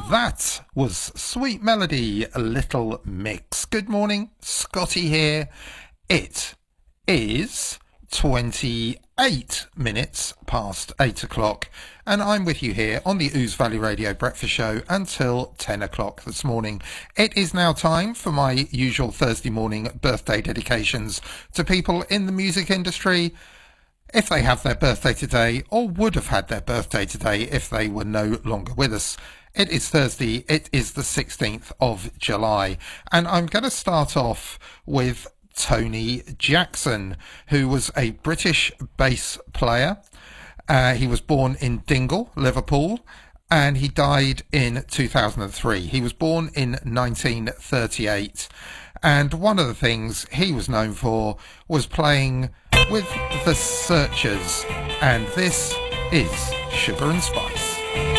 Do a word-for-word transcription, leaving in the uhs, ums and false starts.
That was Sweet Melody, Little Mix. Good morning, Scotty here. It is twenty-eight minutes past eight o'clock, and I'm with you here on the Ouse Valley Radio Breakfast Show until ten o'clock this morning. It is now time for my usual Thursday morning birthday dedications to people in the music industry, if they have their birthday today, or would have had their birthday today if they were no longer with us. It is Thursday, it is the sixteenth of July, and I'm going to start off with Tony Jackson, who was a British bass player. Uh, he was born in Dingle, Liverpool, and he died in two thousand three. He was born in nineteen thirty-eight, and one of the things he was known for was playing with the Searchers, and this is Sugar and Spice.